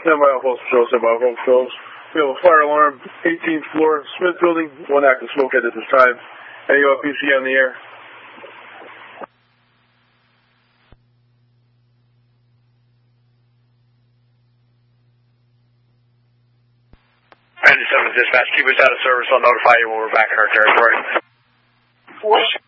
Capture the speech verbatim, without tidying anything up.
Semi Falls Patrol, Semi Falls Patrol. We have a fire alarm, eighteenth floor, Smith Building, one active smoke head at this time. A U F P C on the air. ninety-seven dispatch, keep us out of service. I'll notify you when we're back in our territory.